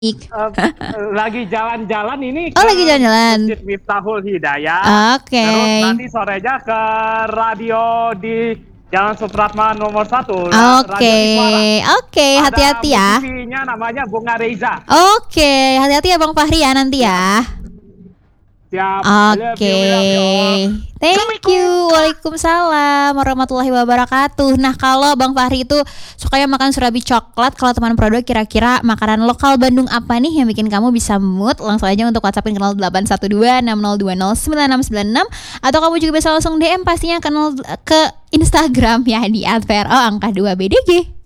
Lagi jalan-jalan ini Oh, ke lagi jalan-jalan. Masjid Miftahul Hidayah. Oke. Terus nanti sorenya ke radio di Jalan Supratman nomor 1, Radio Iswara. Oke, hati-hati ya. Ada musisinya namanya Bunga Reza. Oke, hati-hati ya Bang Fahri ya nanti ya. Siap. Oke, thank you. Waalaikumsalam warahmatullahi wabarakatuh. Nah, kalau Bang Fahri itu sukanya makan surabi coklat, kalau teman produk kira-kira makanan lokal Bandung apa nih yang bikin kamu bisa mood? Langsung aja untuk WhatsAppin ke 081260209696 atau kamu juga bisa langsung DM pastinya ke Instagram ya di @VRO angka 2BDG.